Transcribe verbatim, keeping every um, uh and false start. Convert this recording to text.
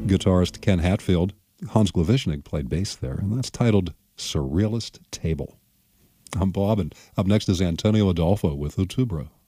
guitarist Ken Hatfield. Hans Glavishnik played bass there, and that's titled Surrealist Table. I'm Bob, and up next is Antonio Adolfo with Otubro.